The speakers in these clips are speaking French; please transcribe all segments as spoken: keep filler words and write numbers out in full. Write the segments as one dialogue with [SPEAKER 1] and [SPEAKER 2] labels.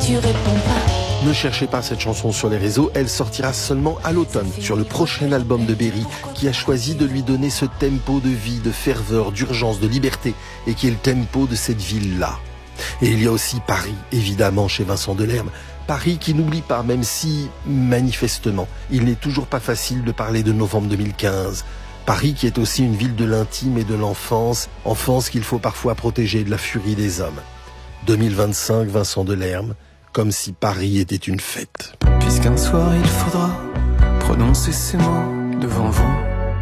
[SPEAKER 1] tu réponds pas.
[SPEAKER 2] Ne cherchez pas cette chanson sur les réseaux, elle sortira seulement à l'automne, sur le prochain album de Berry, qui a choisi de lui donner ce tempo de vie, de ferveur, d'urgence, de liberté, et qui est le tempo de cette ville-là. Et il y a aussi Paris, évidemment, chez Vincent Delerme. Paris qui n'oublie pas, même si, manifestement, il n'est toujours pas facile de parler de novembre deux mille quinze. Paris qui est aussi une ville de l'intime et de l'enfance, enfance qu'il faut parfois protéger de la furie des hommes. deux mille vingt-cinq, Vincent Delerme, comme si Paris était une fête.
[SPEAKER 3] Puisqu'un soir il faudra prononcer ces mots devant vous.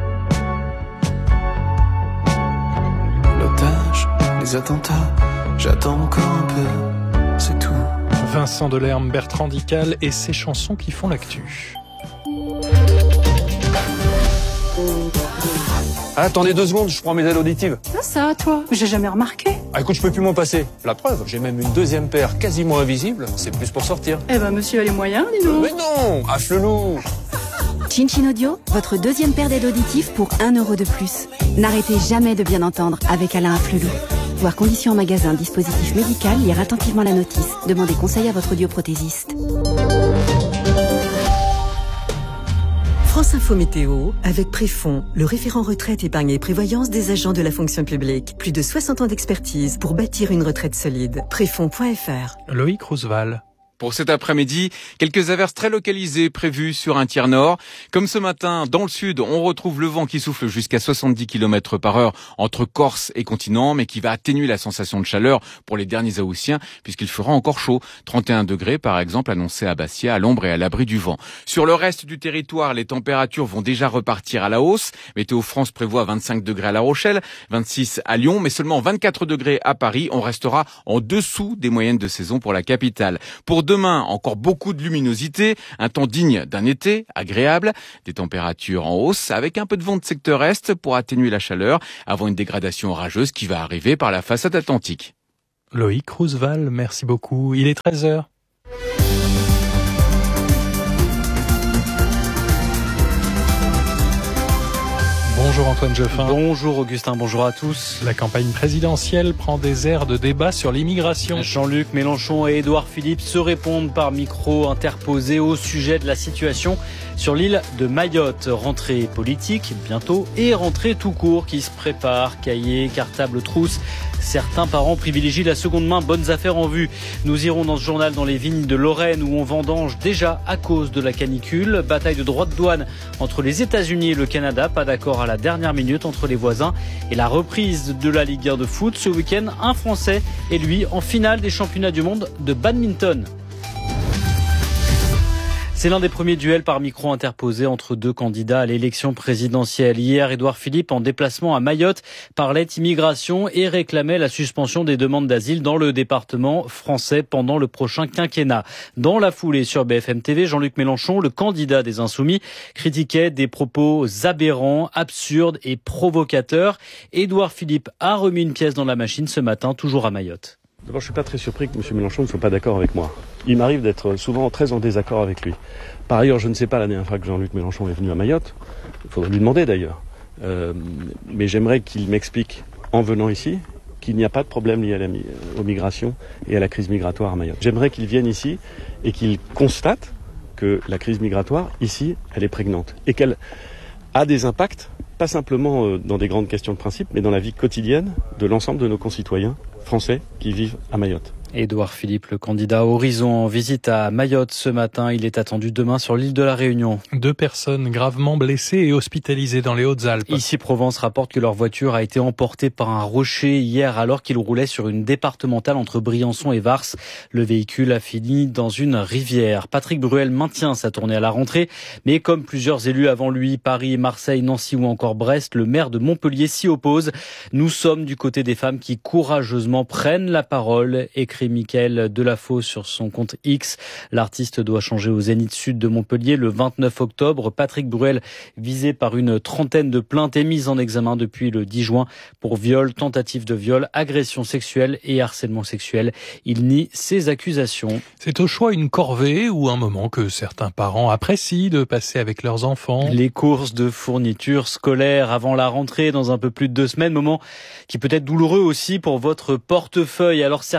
[SPEAKER 3] L'otage, les attentats, j'attends encore un peu, c'est tout.
[SPEAKER 4] Vincent Delerme, Bertrand Dical et ses chansons qui font l'actu.
[SPEAKER 5] Ah, attendez deux secondes, je prends mes aides auditives.
[SPEAKER 6] Ah ça, toi, j'ai jamais remarqué.
[SPEAKER 5] Ah écoute, je peux plus m'en passer. La preuve, j'ai même une deuxième paire quasiment invisible. C'est plus pour sortir.
[SPEAKER 6] Eh ben, monsieur a les moyens, dis donc.
[SPEAKER 5] Mais non, ah chelou.
[SPEAKER 7] Chin Chin Audio, votre deuxième paire d'aides auditives pour un euro de plus. N'arrêtez jamais de bien entendre avec Alain Afflelou. Voir conditions en magasin, dispositif médical, lire attentivement la notice. Demandez conseil à votre audioprothésiste.
[SPEAKER 8] France Info Météo, avec Préfond, le référent retraite, épargne et prévoyance des agents de la fonction publique. Plus de soixante ans d'expertise pour bâtir une retraite solide. Préfond point F R.
[SPEAKER 4] Loïc Roosevelt.
[SPEAKER 9] Pour cet après-midi, quelques averses très localisées prévues sur un tiers nord. Comme ce matin, dans le sud, on retrouve le vent qui souffle jusqu'à soixante-dix kilomètres par heure entre Corse et continent, mais qui va atténuer la sensation de chaleur pour les derniers Haussiens, puisqu'il fera encore chaud. trente et un degrés, par exemple, annoncés à Bastia, à l'ombre et à l'abri du vent. Sur le reste du territoire, les températures vont déjà repartir à la hausse. Météo France prévoit vingt-cinq degrés à La Rochelle, vingt-six à Lyon, mais seulement vingt-quatre degrés à Paris. On restera en dessous des moyennes de saison pour la capitale. Pour demain, encore beaucoup de luminosité, un temps digne d'un été, agréable, des températures en hausse, avec un peu de vent de secteur est pour atténuer la chaleur, avant une dégradation orageuse qui va arriver par la façade atlantique.
[SPEAKER 4] Loïc Roosevelt, merci beaucoup. Il est treize heures. Bonjour Antoine Geoffin.
[SPEAKER 10] Bonjour Augustin, bonjour à tous.
[SPEAKER 4] La campagne présidentielle prend des airs de débat sur l'immigration.
[SPEAKER 10] Jean-Luc Mélenchon et Édouard Philippe se répondent par micro interposé au sujet de la situation sur l'île de Mayotte. Rentrée politique bientôt et rentrée tout court qui se prépare. Cahiers, cartables, trousses. Certains parents privilégient la seconde main, bonnes affaires en vue. Nous irons dans ce journal dans les vignes de Lorraine où on vendange déjà à cause de la canicule. Bataille de droits de douane entre les États-Unis et le Canada. Pas d'accord à la dernière minute entre les voisins. Et la reprise de la Ligue un de foot. Ce week-end, un Français est lui en finale des championnats du monde de badminton. C'est l'un des premiers duels par micro interposé entre deux candidats à l'élection présidentielle. Hier, Édouard Philippe, en déplacement à Mayotte, parlait immigration et réclamait la suspension des demandes d'asile dans le département français pendant le prochain quinquennat. Dans la foulée sur B F M T V, Jean-Luc Mélenchon, le candidat des Insoumis, critiquait des propos aberrants, absurdes et provocateurs. Édouard Philippe a remis une pièce dans la machine ce matin, toujours à Mayotte.
[SPEAKER 11] D'abord, je ne suis pas très surpris que M. Mélenchon ne soit pas d'accord avec moi. Il m'arrive d'être souvent très en désaccord avec lui. Par ailleurs, je ne sais pas la dernière fois que Jean-Luc Mélenchon est venu à Mayotte. Il faudrait lui demander d'ailleurs. Euh, mais j'aimerais qu'il m'explique, en venant ici, qu'il n'y a pas de problème lié à la, aux migrations et à la crise migratoire à Mayotte. J'aimerais qu'il vienne ici et qu'il constate que la crise migratoire, ici, elle est prégnante. Et qu'elle a des impacts, pas simplement dans des grandes questions de principe, mais dans la vie quotidienne de l'ensemble de nos concitoyens français qui vivent à Mayotte.
[SPEAKER 10] Édouard Philippe, le candidat Horizon en visite à Mayotte ce matin. Il est attendu demain sur l'île de la Réunion.
[SPEAKER 4] Deux personnes gravement blessées et hospitalisées dans les Hautes-Alpes.
[SPEAKER 10] Ici, Provence rapporte que leur voiture a été emportée par un rocher hier alors qu'ils roulaient sur une départementale entre Briançon et Vars. Le véhicule a fini dans une rivière. Patrick Bruel maintient sa tournée à la rentrée, mais comme plusieurs élus avant lui, Paris, Marseille, Nancy ou encore Brest, le maire de Montpellier s'y oppose. Nous sommes du côté des femmes qui courageusement prennent la parole, écrit Mickaël Delafosse sur son compte X. L'artiste doit changer au Zénith Sud de Montpellier le vingt-neuf octobre. Patrick Bruel, visé par une trentaine de plaintes, est mis en examen depuis le dix juin pour viol, tentative de viol, agression sexuelle et harcèlement sexuel. Il nie ces accusations.
[SPEAKER 4] C'est au choix une corvée ou un moment que certains parents apprécient de passer avec leurs enfants.
[SPEAKER 10] Les courses de fournitures scolaires avant la rentrée dans un peu plus de deux semaines, moment qui peut être douloureux aussi pour votre portefeuille. Alors certaines familles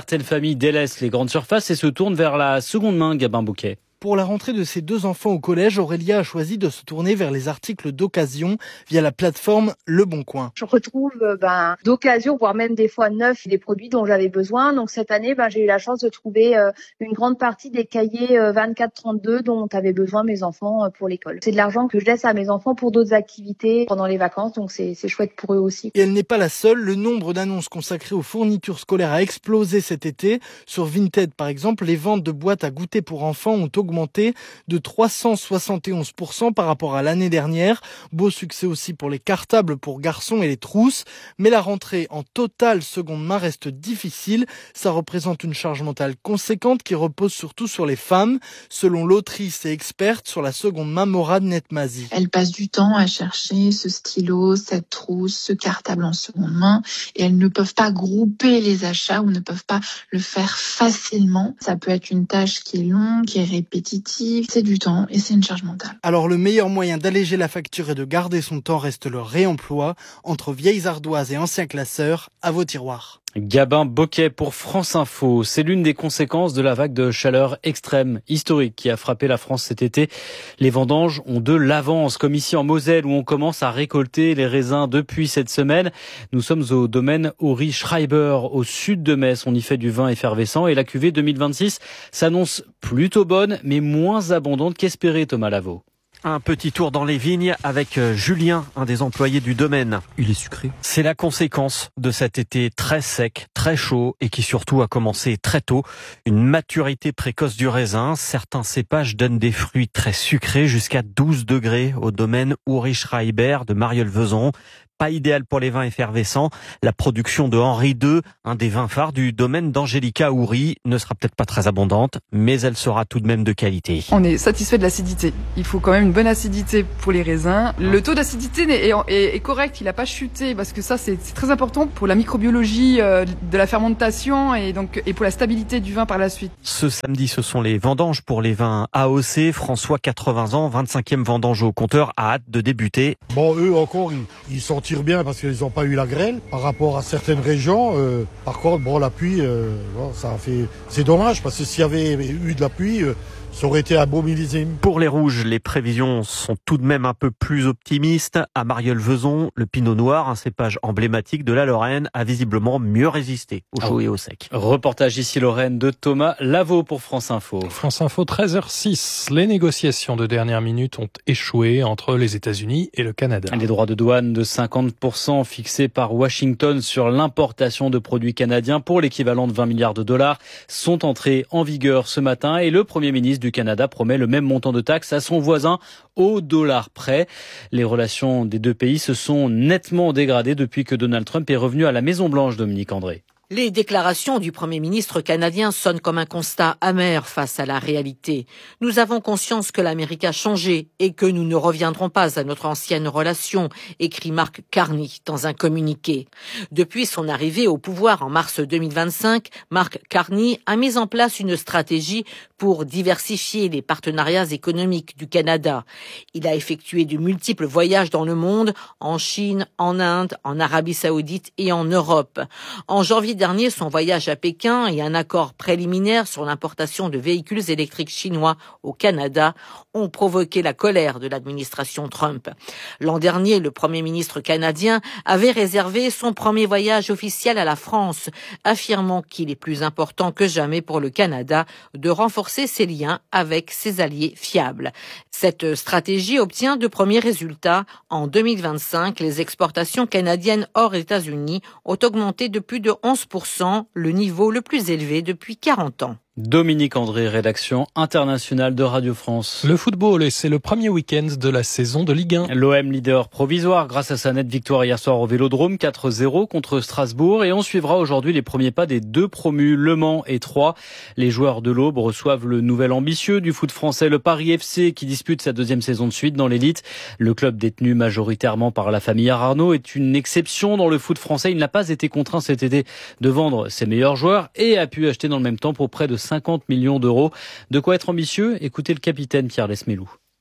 [SPEAKER 10] familles délaissent les grandes surfaces et se tournent vers la seconde main, Gabin Bouquet.
[SPEAKER 1] Pour la rentrée de ses deux enfants au collège, Aurélia a choisi de se tourner vers les articles d'occasion via la plateforme Le Bon Coin.
[SPEAKER 12] Je retrouve ben, d'occasion, voire même des fois neufs, des produits dont j'avais besoin. Donc cette année, ben, j'ai eu la chance de trouver euh, une grande partie des cahiers euh, vingt-quatre trente-deux dont avaient besoin mes enfants euh, pour l'école. C'est de l'argent que je laisse à mes enfants pour d'autres activités pendant les vacances, donc c'est, c'est chouette pour eux aussi.
[SPEAKER 1] Et elle n'est pas la seule. Le nombre d'annonces consacrées aux fournitures scolaires a explosé cet été. Sur Vinted, par exemple, les ventes de boîtes à goûter pour enfants ont augmenté de trois cent soixante et onze pour cent par rapport à l'année dernière. Beau succès aussi pour les cartables pour garçons et les trousses. Mais la rentrée en totale seconde main reste difficile. Ça représente une charge mentale conséquente qui repose surtout sur les femmes. Selon l'autrice et experte sur la seconde main, Morad Netmazi.
[SPEAKER 13] Elles passent du temps à chercher ce stylo, cette trousse, ce cartable en seconde main et elles ne peuvent pas grouper les achats ou ne peuvent pas le faire facilement. Ça peut être une tâche qui est longue, qui est répétitive. C'est du temps et c'est une charge mentale.
[SPEAKER 1] Alors le meilleur moyen d'alléger la facture et de garder son temps reste le réemploi. Entre vieilles ardoises et anciens classeurs, à vos tiroirs.
[SPEAKER 10] Gabin Bouquet pour France Info. C'est l'une des conséquences de la vague de chaleur extrême, historique, qui a frappé la France cet été. Les vendanges ont de l'avance, comme ici en Moselle, où on commence à récolter les raisins depuis cette semaine. Nous sommes au domaine Uri Schreiber, au sud de Metz. On y fait du vin effervescent et la cuvée deux mille vingt-six s'annonce plutôt bonne, mais moins abondante qu'espéré, Thomas Lavaux.
[SPEAKER 14] Un petit tour dans les vignes avec Julien, un des employés du domaine.
[SPEAKER 15] Il est sucré.
[SPEAKER 14] C'est la conséquence de cet été très sec, très chaud et qui surtout a commencé très tôt. Une maturité précoce du raisin. Certains cépages donnent des fruits très sucrés jusqu'à douze degrés au domaine Uri Schreiber de Marieulles-Vauzon. Pas idéal pour les vins effervescents. La production de Henri deux, un des vins phares du domaine d'Angelica Houry, ne sera peut-être pas très abondante, mais elle sera tout de même de qualité.
[SPEAKER 16] On est satisfait de l'acidité. Il faut quand même une bonne acidité pour les raisins. Le taux d'acidité est, est, est correct, il n'a pas chuté, parce que ça c'est, c'est très important pour la microbiologie euh, de la fermentation et, donc, et pour la stabilité du vin par la suite.
[SPEAKER 14] Ce samedi, ce sont les vendanges pour les vins A O C. François, quatre-vingts ans, vingt-cinquième vendange au compteur, a hâte de débuter.
[SPEAKER 17] Bon, eux encore, ils, ils sont tirent bien parce qu'ils n'ont pas eu la grêle par rapport à certaines régions. Euh, par contre, bon, la pluie, euh, bon, ça a fait. C'est dommage parce que s'il y avait eu de la pluie, euh, ça aurait été un beau millésime.
[SPEAKER 14] Pour les rouges, les prévisions sont tout de même un peu plus optimistes. À Marieulles-Vauzon, le Pinot Noir, un cépage emblématique de la Lorraine, a visiblement mieux résisté au chaud et au sec.
[SPEAKER 10] Reportage ici Lorraine de Thomas Lavaux pour France Info.
[SPEAKER 4] France Info, treize heures six. Les négociations de dernière minute ont échoué entre les États-Unis et le Canada.
[SPEAKER 10] Les droits de douane de cinquante pour cent fixés par Washington sur l'importation de produits canadiens pour l'équivalent de vingt milliards de dollars sont entrés en vigueur ce matin et le Premier ministre du Canada promet le même montant de taxes à son voisin au dollar près. Les relations des deux pays se sont nettement dégradées depuis que Donald Trump est revenu à la Maison-Blanche, Dominique André.
[SPEAKER 18] Les déclarations du Premier ministre canadien sonnent comme un constat amer face à la réalité. Nous avons conscience que l'Amérique a changé et que nous ne reviendrons pas à notre ancienne relation, écrit Mark Carney dans un communiqué. Depuis son arrivée au pouvoir en mars deux mille vingt-cinq, Mark Carney a mis en place une stratégie pour diversifier les partenariats économiques du Canada. Il a effectué de multiples voyages dans le monde, en Chine, en Inde, en Arabie Saoudite et en Europe. En janvier dernier, son voyage à Pékin et un accord préliminaire sur l'importation de véhicules électriques chinois au Canada ont provoqué la colère de l'administration Trump. L'an dernier, le Premier ministre canadien avait réservé son premier voyage officiel à la France, affirmant qu'il est plus important que jamais pour le Canada de renforcer ses liens avec ses alliés fiables. Cette stratégie obtient de premiers résultats. En deux mille vingt-cinq, les exportations canadiennes hors États-Unis ont augmenté de plus de onze pour cent, le niveau le plus élevé depuis quarante ans.
[SPEAKER 10] Dominique André, rédaction internationale de Radio France.
[SPEAKER 4] Le football, et c'est le premier week-end de la saison de Ligue un.
[SPEAKER 10] L'O M leader provisoire grâce à sa nette victoire hier soir au Vélodrome, quatre zéro contre Strasbourg. Et on suivra aujourd'hui les premiers pas des deux promus, Le Mans et Troyes. Les joueurs de l'Aube reçoivent le nouvel ambitieux du foot français, le Paris F C, qui dispute sa deuxième saison de suite dans l'élite. Le club détenu majoritairement par la famille Arnaud est une exception dans le foot français. Il n'a pas été contraint cet été de vendre ses meilleurs joueurs et a pu acheter dans le même temps pour près de cinquante millions d'euros. De quoi être ambitieux? Écoutez le capitaine Pierre Lesmelou.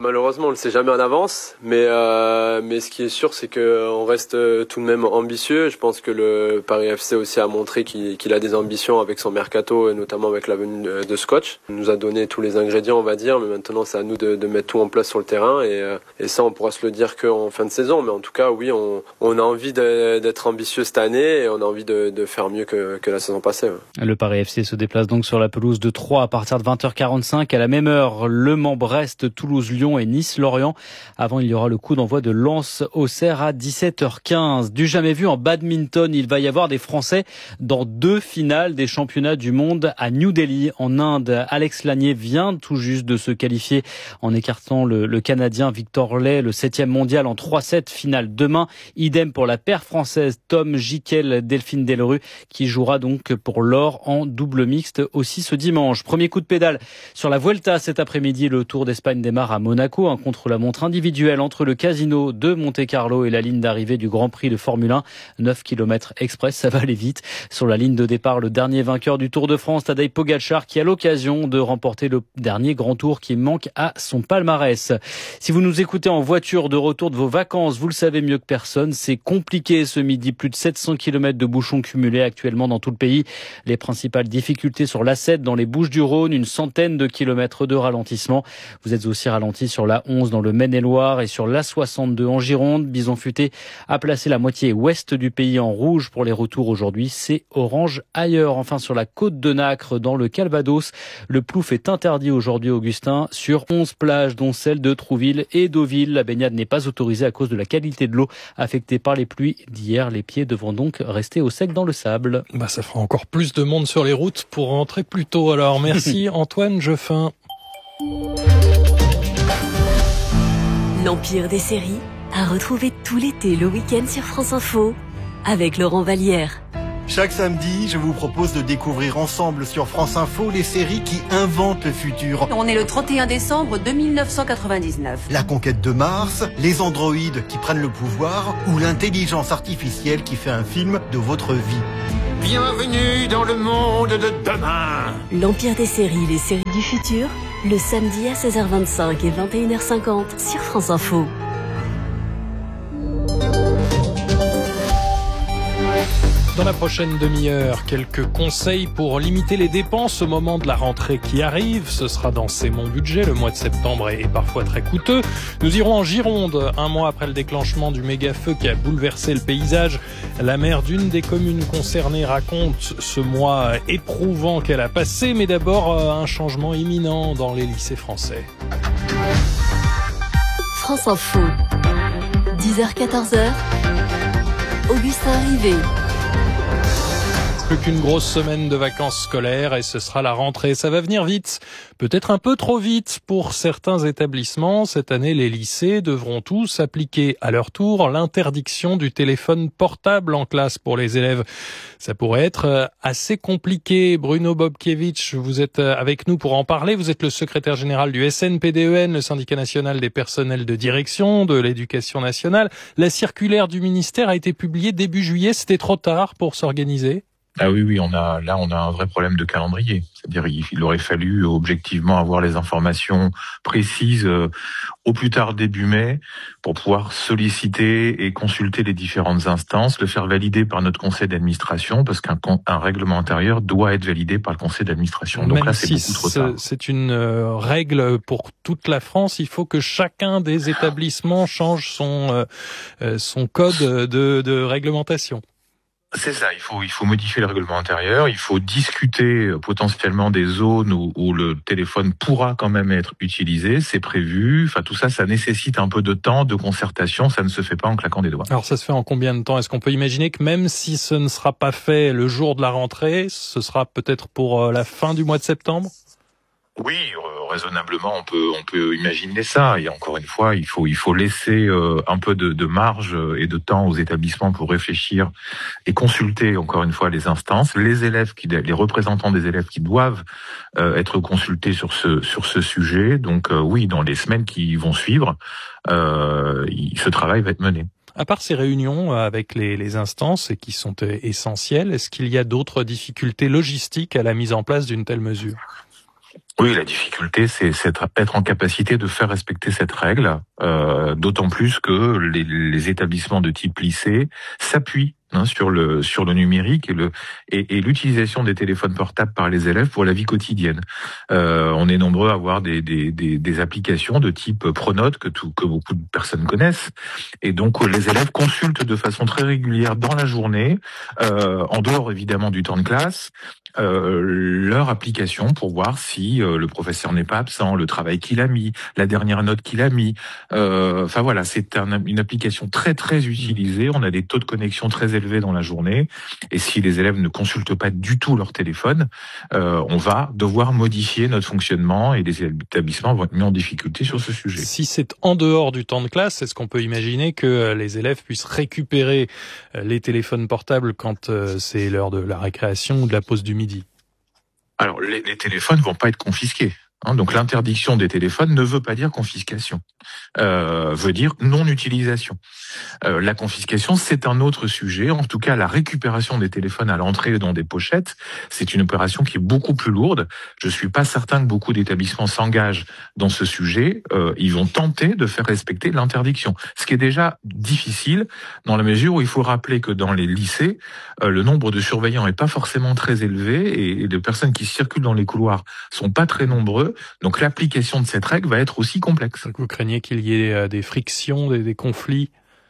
[SPEAKER 15] Malheureusement, on le sait jamais en avance, mais euh, mais ce qui est sûr, c'est que on reste tout de même ambitieux. Je pense que le Paris F C aussi a montré qu'il, qu'il a des ambitions avec son mercato, et notamment avec la venue de Scotch. Il nous a donné tous les ingrédients, on va dire, mais maintenant c'est à nous de, de mettre tout en place sur le terrain, et, et ça, on pourra se le dire qu'en fin de saison. Mais en tout cas, oui, on, on a envie de, d'être ambitieux cette année, et on a envie de, de faire mieux que, que la saison passée. Ouais.
[SPEAKER 10] Le Paris F C se déplace donc sur la pelouse de Troyes à partir de vingt heures quarante-cinq. À la même heure, Le Mans, Brest, Toulouse, Lyon et Nice-Lorient. Avant, il y aura le coup d'envoi de Lens-Auxerre à dix-sept heures quinze. Du jamais vu en badminton, il va y avoir des Français dans deux finales des championnats du monde à New Delhi, en Inde. Alex Lanier vient tout juste de se qualifier en écartant le, le Canadien Victor Lay, le septième mondial, en trois sept, finale demain. Idem pour la paire française Tom Gickel, Delphine Delru, qui jouera donc pour l'or en double mixte aussi ce dimanche. Premier coup de pédale sur la Vuelta cet après-midi. Le Tour d'Espagne démarre à Monaco, un contre-la-montre individuel entre le casino de Monte-Carlo et la ligne d'arrivée du Grand Prix de Formule un. neuf kilomètres express, ça va aller vite. Sur la ligne de départ, le dernier vainqueur du Tour de France, Tadej Pogačar, qui a l'occasion de remporter le dernier grand tour qui manque à son palmarès. Si vous nous écoutez en voiture de retour de vos vacances, vous le savez mieux que personne, c'est compliqué ce midi. Plus de sept cents kilomètres de bouchons cumulés actuellement dans tout le pays. Les principales difficultés sur l'A sept dans les Bouches-du-Rhône, une centaine de kilomètres de ralentissement. Vous êtes aussi ralenti sur la onze dans le Maine-et-Loire et sur l'A soixante-deux en Gironde. Bison Futé a placé la moitié ouest du pays en rouge pour les retours aujourd'hui. C'est orange ailleurs. Enfin, sur la côte de Nacre, dans le Calvados, le plouf est interdit aujourd'hui, Augustin, sur onze plages, dont celle de Trouville et Deauville. La baignade n'est pas autorisée à cause de la qualité de l'eau affectée par les pluies d'hier. Les pieds devront donc rester au sec dans le sable.
[SPEAKER 4] Bah, ça fera encore plus de monde sur les routes pour rentrer plus tôt. Alors, merci Antoine Jeffin.
[SPEAKER 19] L'Empire des séries à retrouver tout l'été le week-end sur France Info avec Laurent Vallière.
[SPEAKER 20] Chaque samedi, je vous propose de découvrir ensemble sur France Info les séries qui inventent le futur.
[SPEAKER 21] On est le trente et un décembre deux mille neuf cent quatre-vingt-dix-neuf.
[SPEAKER 20] La conquête de Mars, les androïdes qui prennent le pouvoir ou l'intelligence artificielle qui fait un film de votre vie.
[SPEAKER 22] Bienvenue dans le monde de demain.
[SPEAKER 19] L'Empire des séries, les séries du futur, le samedi à seize heures vingt-cinq et vingt et une heures cinquante sur France Info.
[SPEAKER 4] Dans la prochaine demi-heure, quelques conseils pour limiter les dépenses au moment de la rentrée qui arrive. Ce sera dans C'est mon budget. Le mois de septembre est parfois très coûteux. Nous irons en Gironde, un mois après le déclenchement du méga-feu qui a bouleversé le paysage. La maire d'une des communes concernées raconte ce mois éprouvant qu'elle a passé, mais d'abord un changement imminent dans les lycées français.
[SPEAKER 19] France Info, dix heures quatorze heures, Augustin Rivet.
[SPEAKER 4] Plus qu'une grosse semaine de vacances scolaires et ce sera la rentrée. Ça va venir vite, peut-être un peu trop vite pour certains établissements. Cette année, les lycées devront tous appliquer à leur tour l'interdiction du téléphone portable en classe pour les élèves. Ça pourrait être assez compliqué. Bruno Bobkiewicz, vous êtes avec nous pour en parler. Vous êtes le secrétaire général du S N P D E N, le syndicat national des personnels de direction de l'éducation nationale. La circulaire du ministère a été publiée début juillet. C'était trop tard pour s'organiser?
[SPEAKER 23] Ah oui, oui, on a là, on a un vrai problème de calendrier. C'est-à-dire, il aurait fallu objectivement avoir les informations précises euh, au plus tard début mai pour pouvoir solliciter et consulter les différentes instances, le faire valider par notre conseil d'administration, parce qu'un un règlement intérieur doit être validé par le conseil d'administration. Donc
[SPEAKER 4] Même
[SPEAKER 23] là, c'est
[SPEAKER 4] si
[SPEAKER 23] beaucoup trop tard.
[SPEAKER 4] C'est une euh, règle pour toute la France. Il faut que chacun des établissements change son euh, son code de, de réglementation.
[SPEAKER 23] C'est ça, il faut il faut modifier le règlement intérieur, il faut discuter potentiellement des zones où, où le téléphone pourra quand même être utilisé, c'est prévu. Enfin tout ça, ça nécessite un peu de temps, de concertation, ça ne se fait pas en claquant des doigts.
[SPEAKER 4] Alors ça se fait en combien de temps? Est-ce qu'on peut imaginer que même si ce ne sera pas fait le jour de la rentrée, ce sera peut-être pour la fin du mois de septembre?
[SPEAKER 23] Oui, euh, raisonnablement, on peut on peut imaginer ça. Et encore une fois, il faut il faut laisser euh, un peu de, de marge et de temps aux établissements pour réfléchir et consulter encore une fois les instances, les élèves qui les représentants des élèves qui doivent euh, être consultés sur ce sur ce sujet. Donc euh, oui, dans les semaines qui vont suivre, euh, ce travail va être mené.
[SPEAKER 4] À part ces réunions avec les, les instances et qui sont essentielles, est-ce qu'il y a d'autres difficultés logistiques à la mise en place d'une telle mesure?
[SPEAKER 23] Oui, la difficulté, c'est, c'est être en capacité de faire respecter cette règle, euh, d'autant plus que les, les établissements de type lycée s'appuient hein, sur le sur le numérique et le et, et l'utilisation des téléphones portables par les élèves pour la vie quotidienne. Euh, on est nombreux à avoir des, des des des applications de type Pronote que tout que beaucoup de personnes connaissent, et donc les élèves consultent de façon très régulière dans la journée, euh, en dehors évidemment du temps de classe, Euh, leur application pour voir si euh, le professeur n'est pas absent, le travail qu'il a mis, la dernière note qu'il a mis. Euh, enfin voilà, c'est un, une application très très utilisée. On a des taux de connexion très élevés dans la journée. Et si les élèves ne consultent pas du tout leur téléphone, euh, on va devoir modifier notre fonctionnement et les établissements vont être mis en difficulté sur ce sujet.
[SPEAKER 4] Si c'est en dehors du temps de classe, est-ce qu'on peut imaginer que les élèves puissent récupérer les téléphones portables quand c'est l'heure de la récréation ou de la pause du midi ?
[SPEAKER 23] Alors, les, les téléphones vont pas être confisqués. Hein, donc, l'interdiction des téléphones ne veut pas dire confiscation. Euh, veut dire non-utilisation. Euh, la confiscation, c'est un autre sujet. En tout cas, la récupération des téléphones à l'entrée dans des pochettes, c'est une opération qui est beaucoup plus lourde. Je suis pas certain que beaucoup d'établissements s'engagent dans ce sujet. Euh, ils vont tenter de faire respecter l'interdiction. Ce qui est déjà difficile dans la mesure où il faut rappeler que dans les lycées, euh, le nombre de surveillants est pas forcément très élevé et les personnes qui circulent dans les couloirs sont pas très nombreux. Donc, l'application de cette règle va être aussi complexe.
[SPEAKER 4] Vous craignez qu'il y ait des frictions, des, des conflits ?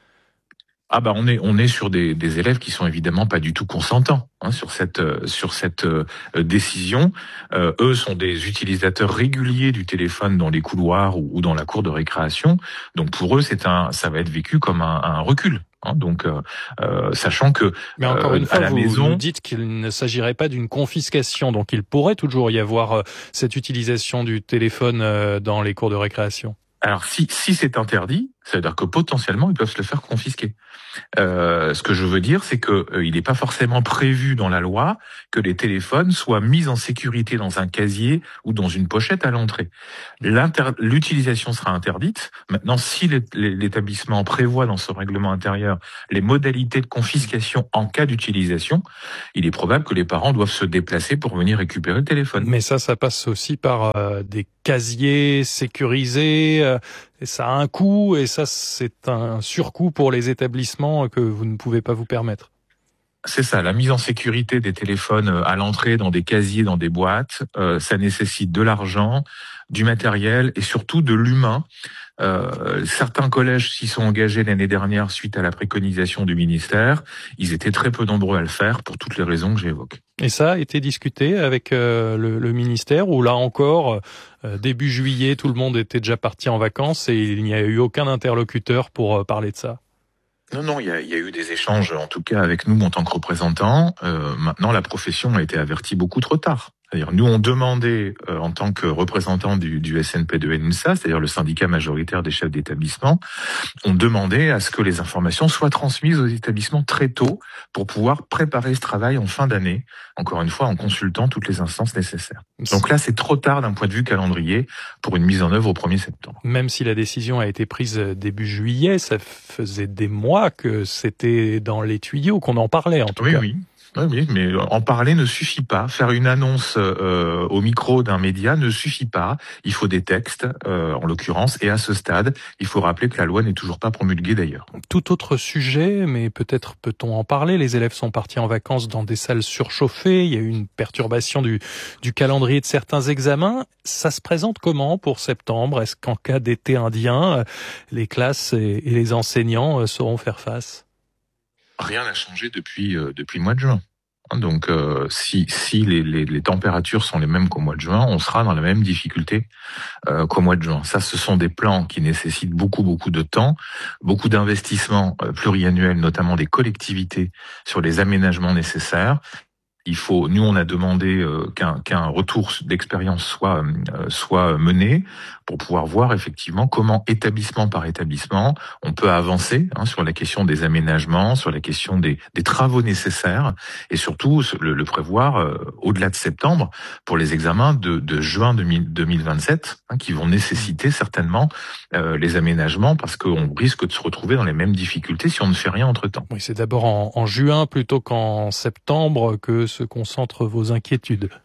[SPEAKER 23] Ah bah on est on est sur des, des élèves qui sont évidemment pas du tout consentants hein, sur cette euh, sur cette euh, décision. Euh, eux sont des utilisateurs réguliers du téléphone dans les couloirs ou, ou dans la cour de récréation. Donc pour eux c'est un ça va être vécu comme un, un recul. Hein, donc euh, euh, sachant que
[SPEAKER 4] mais encore une
[SPEAKER 23] euh,
[SPEAKER 4] fois
[SPEAKER 23] à la
[SPEAKER 4] vous
[SPEAKER 23] maison,
[SPEAKER 4] nous dites qu'il ne s'agirait pas d'une confiscation. Donc il pourrait toujours y avoir euh, cette utilisation du téléphone euh, dans les cours de récréation.
[SPEAKER 23] Alors si si c'est interdit, ça veut dire que potentiellement ils peuvent se le faire confisquer. Euh, ce que je veux dire, c'est que euh, il n'est pas forcément prévu dans la loi que les téléphones soient mis en sécurité dans un casier ou dans une pochette à l'entrée. L'inter- l'utilisation sera interdite. Maintenant, si l'établissement prévoit dans son règlement intérieur les modalités de confiscation en cas d'utilisation, il est probable que les parents doivent se déplacer pour venir récupérer le téléphone.
[SPEAKER 4] Mais ça, ça passe aussi par euh, des casiers sécurisés. Euh, et ça a un coût, et ça, c'est un surcoût pour les établissements que vous ne pouvez pas vous permettre.
[SPEAKER 23] C'est ça, la mise en sécurité des téléphones à l'entrée dans des casiers, dans des boîtes, euh, ça nécessite de l'argent, du matériel et surtout de l'humain. Euh, certains collèges s'y sont engagés l'année dernière suite à la préconisation du ministère. Ils étaient très peu nombreux à le faire pour toutes les raisons que j'évoque.
[SPEAKER 4] Et ça a été discuté avec euh, le, le ministère, où là encore, euh, début juillet, tout le monde était déjà parti en vacances et il n'y a eu aucun interlocuteur pour euh, parler de ça.
[SPEAKER 23] Non, non, il y a, il y a eu des échanges, en tout cas avec nous en tant que représentants. Euh, maintenant, la profession a été avertie beaucoup trop tard. C'est-à-dire, nous, on demandait, euh, en tant que représentants du, du S N P deux N S A, c'est-à-dire le syndicat majoritaire des chefs d'établissement, on demandait à ce que les informations soient transmises aux établissements très tôt pour pouvoir préparer ce travail en fin d'année, encore une fois, en consultant toutes les instances nécessaires. Donc là, c'est trop tard d'un point de vue calendrier pour une mise en œuvre au premier septembre.
[SPEAKER 4] Même si la décision a été prise début juillet, ça faisait des mois que c'était dans les tuyaux, qu'on en parlait en tout
[SPEAKER 23] oui,
[SPEAKER 4] cas.
[SPEAKER 23] Oui, oui. Oui, oui, mais en parler ne suffit pas. Faire une annonce euh, au micro d'un média ne suffit pas. Il faut des textes, euh, en l'occurrence, et à ce stade, il faut rappeler que la loi n'est toujours pas promulguée d'ailleurs.
[SPEAKER 4] Tout autre sujet, mais peut-être peut-on en parler. Les élèves sont partis en vacances dans des salles surchauffées. Il y a eu une perturbation du, du calendrier de certains examens. Ça se présente comment pour septembre? Est-ce qu'en cas d'été indien, les classes et, et les enseignants sauront faire face?
[SPEAKER 23] Rien n'a changé depuis euh, depuis le mois de juin. Donc, euh, si si les, les les températures sont les mêmes qu'au mois de juin, on sera dans la même difficulté euh, qu'au mois de juin. Ça, ce sont des plans qui nécessitent beaucoup beaucoup de temps, beaucoup d'investissements euh, pluriannuels, notamment des collectivités sur les aménagements nécessaires. Il faut, nous, on a demandé euh, qu'un qu'un retour d'expérience soit euh, soit mené pour pouvoir voir effectivement comment établissement par établissement on peut avancer hein, sur la question des aménagements, sur la question des, des travaux nécessaires et surtout le, le prévoir euh, au-delà de septembre pour les examens de, de juin deux mille vingt-sept hein, qui vont nécessiter certainement euh, les aménagements parce qu'on risque de se retrouver dans les mêmes difficultés si on ne fait rien entre-temps.
[SPEAKER 4] Oui, c'est d'abord en, en juin plutôt qu'en septembre que se concentrent vos inquiétudes.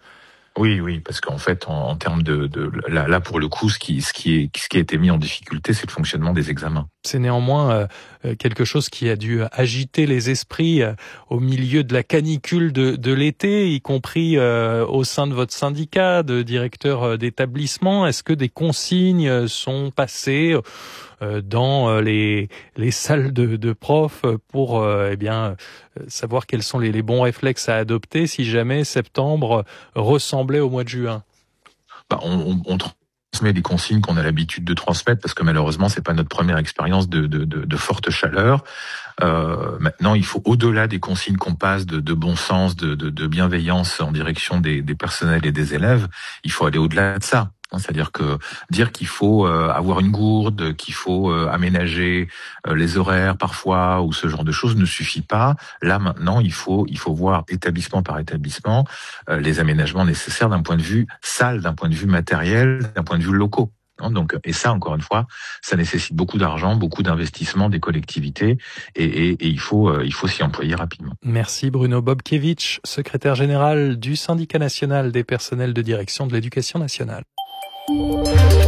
[SPEAKER 23] Oui, oui, parce qu'en fait, en, en termes de, de là, là, pour le coup, ce qui, ce qui est, ce qui a été mis en difficulté, c'est le fonctionnement des examens.
[SPEAKER 4] C'est néanmoins euh, quelque chose qui a dû agiter les esprits euh, au milieu de la canicule de, de l'été, y compris euh, au sein de votre syndicat de directeurs d'établissement. Est-ce que des consignes sont passées euh, dans les, les salles de, de profs pour euh, eh bien savoir quels sont les, les bons réflexes à adopter si jamais septembre ressemblait au mois de juin?
[SPEAKER 23] Bah, on, on, on transmet des consignes qu'on a l'habitude de transmettre parce que malheureusement c'est pas notre première expérience de, de, de, de forte chaleur. Euh, maintenant, il faut au-delà des consignes qu'on passe de, de bon sens, de, de, de bienveillance en direction des, des personnels et des élèves, il faut aller au-delà de ça. C'est-à-dire que dire qu'il faut euh, avoir une gourde, qu'il faut euh, aménager euh, les horaires parfois ou ce genre de choses ne suffit pas. Là maintenant, il faut il faut voir établissement par établissement euh, les aménagements nécessaires d'un point de vue salle, d'un point de vue matériel, d'un point de vue locaux. Donc, et ça, encore une fois, ça nécessite beaucoup d'argent, beaucoup d'investissement des collectivités, et, et, et il faut, euh, il faut s'y employer rapidement.
[SPEAKER 4] Merci Bruno Bobkiewicz, secrétaire général du syndicat national des personnels de direction de l'éducation nationale.
[SPEAKER 2] Vous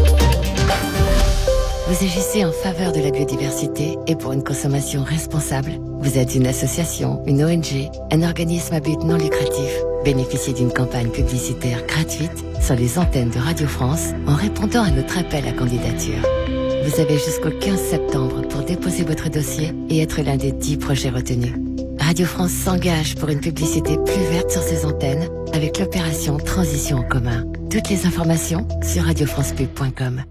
[SPEAKER 2] agissez en faveur de la biodiversité et pour une consommation responsable. Vous êtes une association, une O N G, un organisme à but non lucratif. Bénéficiez d'une campagne publicitaire gratuite sur les antennes de Radio France en répondant à notre appel à candidature. Vous avez jusqu'au quinze septembre pour déposer votre dossier et être l'un des dix projets retenus. Radio France s'engage pour une publicité plus verte sur ses antennes avec l'opération Transition en commun. Toutes les informations sur radio france pub point com.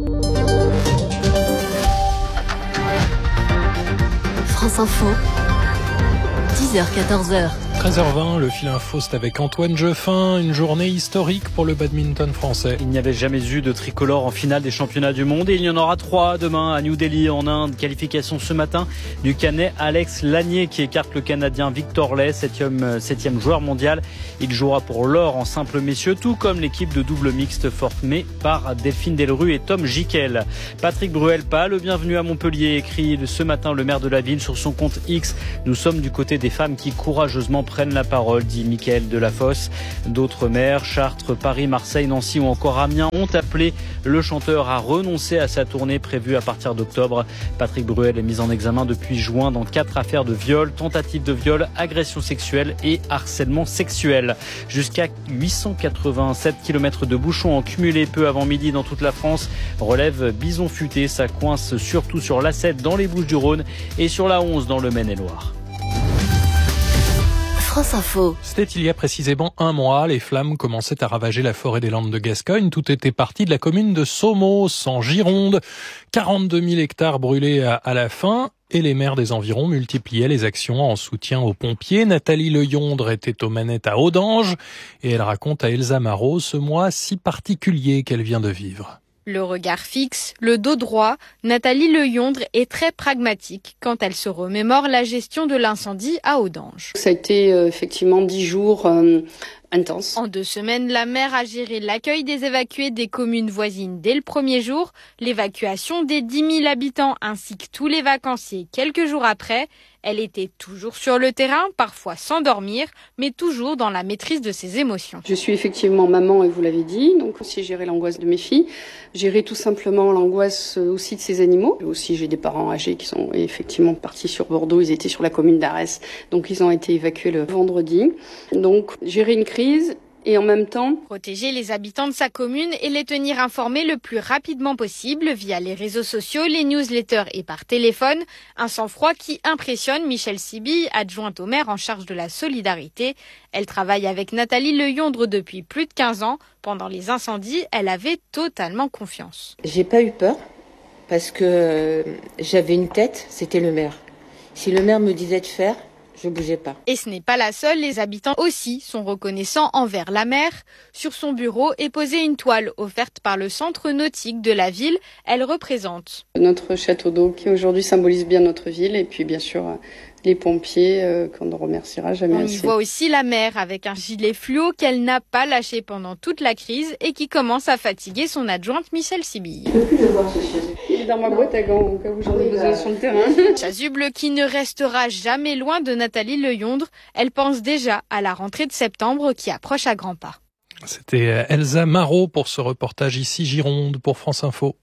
[SPEAKER 19] France Info, dix heures quatorze heures.
[SPEAKER 4] treize heures vingt, le fil info, c'est avec Antoine Jeffin. Une journée historique pour le badminton français.
[SPEAKER 10] Il n'y avait jamais eu de tricolore en finale des championnats du monde et il y en aura trois demain à New Delhi en Inde. Qualification ce matin du Canet Alex Lanier qui écarte le Canadien Victor Lay, septième, septième joueur mondial. Il jouera pour l'or en simple messieurs, tout comme l'équipe de double mixte formée par Delphine Delru et Tom Jiquel. Patrick Bruel-Pas, le bienvenu à Montpellier, écrit ce matin le maire de la ville sur son compte X. Nous sommes du côté des femmes qui courageusement prennent la parole, dit Mickaël Delafosse. D'autres maires, Chartres, Paris, Marseille, Nancy ou encore Amiens, ont appelé le chanteur à renoncer à sa tournée prévue à partir d'octobre. Patrick Bruel est mis en examen depuis juin dans quatre affaires de viol, tentative de viol, agression sexuelle et harcèlement sexuel. Jusqu'à huit cent quatre-vingt-sept kilomètres de bouchons en cumulé peu avant midi dans toute la France. Relève Bison Futé, ça coince surtout sur l'A sept dans les Bouches-du-Rhône et sur la onze dans le Maine-et-Loire.
[SPEAKER 19] France Info.
[SPEAKER 4] C'était il y a précisément un mois, les flammes commençaient à ravager la forêt des Landes de Gascogne. Tout était parti de la commune de Somos, en Gironde. quarante-deux mille hectares brûlés à, à la fin. Et les maires des environs multipliaient les actions en soutien aux pompiers. Nathalie Leyondre était aux manettes à Audange. Et elle raconte à Elsa Marot ce mois si particulier qu'elle vient de vivre.
[SPEAKER 3] Le regard fixe, le dos droit, Nathalie Leyondre est très pragmatique quand elle se remémore la gestion de l'incendie à Audange.
[SPEAKER 6] Ça a été euh, effectivement dix jours euh, intenses.
[SPEAKER 3] En deux semaines, la maire a géré l'accueil des évacués des communes voisines dès le premier jour, l'évacuation des dix mille habitants ainsi que tous les vacanciers quelques jours après. Elle était toujours sur le terrain, parfois sans dormir, mais toujours dans la maîtrise de ses émotions.
[SPEAKER 6] Je suis effectivement maman, et vous l'avez dit, donc aussi gérer l'angoisse de mes filles, gérer tout simplement l'angoisse aussi de ces animaux. Et aussi, j'ai des parents âgés qui sont effectivement partis sur Bordeaux, ils étaient sur la commune d'Arès, donc ils ont été évacués le vendredi. Donc, gérer une crise et en même temps
[SPEAKER 3] protéger les habitants de sa commune et les tenir informés le plus rapidement possible via les réseaux sociaux, les newsletters et par téléphone. Un sang-froid qui impressionne Michèle Sibille, adjointe au maire en charge de la solidarité. Elle travaille avec Nathalie Leyondre depuis plus de quinze ans. Pendant les incendies, elle avait totalement confiance.
[SPEAKER 24] J'ai pas eu peur parce que j'avais une tête, c'était le maire. Si le maire me disait de faire, je bougeais pas.
[SPEAKER 3] Et ce n'est pas la seule, les habitants aussi sont reconnaissants envers la maire. Sur son bureau est posée une toile offerte par le centre nautique de la ville. Elle représente
[SPEAKER 6] notre château d'eau qui aujourd'hui symbolise bien notre ville et puis bien sûr les pompiers euh, qu'on ne remerciera jamais
[SPEAKER 3] On
[SPEAKER 6] assez.
[SPEAKER 3] y voit aussi la maire avec un gilet fluo qu'elle n'a pas lâché pendant toute la crise et qui commence à fatiguer son adjointe Michèle Sibille.
[SPEAKER 6] Je peux plus le voir ce chasuble. Il est dans ma boîte à gants au cas où j'en ai besoin sur le terrain.
[SPEAKER 3] Chasuble qui ne restera jamais loin de Nathalie Leyondre. Elle pense déjà à la rentrée de septembre qui approche à grands pas.
[SPEAKER 4] C'était Elsa Marot pour ce reportage ici Gironde pour France Info.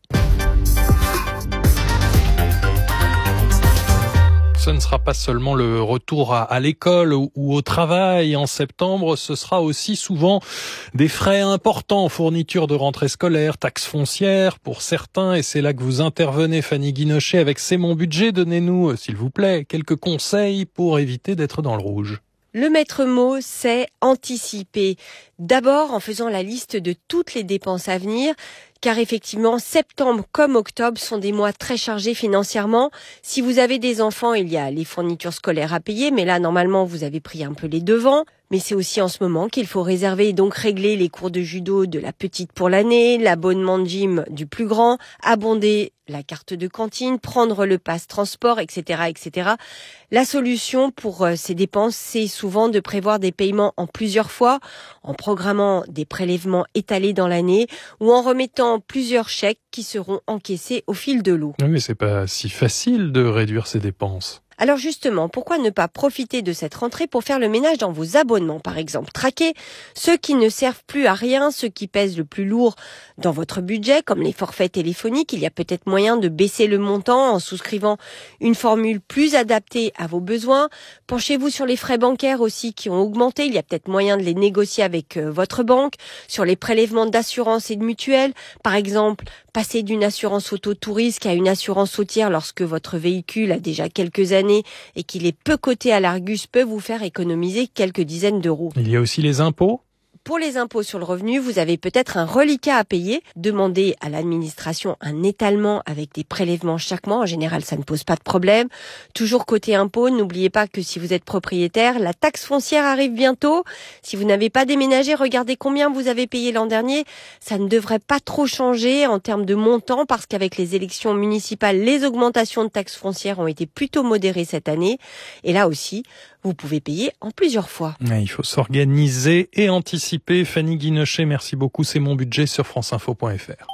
[SPEAKER 4] Ce ne sera pas seulement le retour à, à l'école ou, ou au travail en septembre, ce sera aussi souvent des frais importants, fournitures de rentrée scolaire, taxes foncières pour certains, et c'est là que vous intervenez, Fanny Guinochet, avec C'est mon budget. Donnez-nous, s'il vous plaît, quelques conseils pour éviter d'être dans le rouge.
[SPEAKER 5] Le maître mot, c'est anticiper. D'abord en faisant la liste de toutes les dépenses à venir, car effectivement, septembre comme octobre sont des mois très chargés financièrement. Si vous avez des enfants, il y a les fournitures scolaires à payer, mais là, normalement, vous avez pris un peu les devants. Mais c'est aussi en ce moment qu'il faut réserver et donc régler les cours de judo de la petite pour l'année, l'abonnement de gym du plus grand, abonder la carte de cantine, prendre le pass transport, et cetera, et cetera. La solution pour ces dépenses, c'est souvent de prévoir des paiements en plusieurs fois, en programmant des prélèvements étalés dans l'année ou en remettant plusieurs chèques qui seront encaissés au fil de l'eau.
[SPEAKER 4] Oui, mais c'est pas si facile de réduire ces dépenses.
[SPEAKER 5] Alors justement, pourquoi ne pas profiter de cette rentrée pour faire le ménage dans vos abonnements, par exemple? Traquer ceux qui ne servent plus à rien, ceux qui pèsent le plus lourd dans votre budget, comme les forfaits téléphoniques. Il y a peut-être moyen de baisser le montant en souscrivant une formule plus adaptée à vos besoins. Penchez-vous sur les frais bancaires aussi qui ont augmenté. Il y a peut-être moyen de les négocier avec votre banque. Sur les prélèvements d'assurance et de mutuelle, par exemple, passer d'une assurance auto-touriste à une assurance routière lorsque votre véhicule a déjà quelques années et qu'il est peu coté à l'Argus peut vous faire économiser quelques dizaines d'euros.
[SPEAKER 4] Il y a aussi les impôts.
[SPEAKER 5] Pour les impôts sur le revenu, vous avez peut-être un reliquat à payer. Demandez à l'administration un étalement avec des prélèvements chaque mois. En général, ça ne pose pas de problème. Toujours côté impôt, n'oubliez pas que si vous êtes propriétaire, la taxe foncière arrive bientôt. Si vous n'avez pas déménagé, regardez combien vous avez payé l'an dernier. Ça ne devrait pas trop changer en termes de montant parce qu'avec les élections municipales, les augmentations de taxes foncières ont été plutôt modérées cette année. Et là aussi, vous pouvez payer en plusieurs fois.
[SPEAKER 4] Il faut s'organiser et anticiper. Fanny Guinochet, merci beaucoup. C'est mon budget sur franceinfo point f r.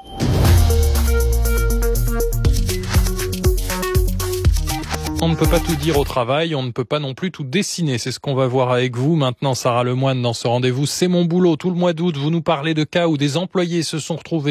[SPEAKER 4] On ne peut pas tout dire au travail, on ne peut pas non plus tout dessiner. C'est ce qu'on va voir avec vous maintenant, Sarah Lemoine, dans ce rendez-vous. C'est mon boulot. Tout le mois d'août, vous nous parlez de cas où des employés se sont retrouvés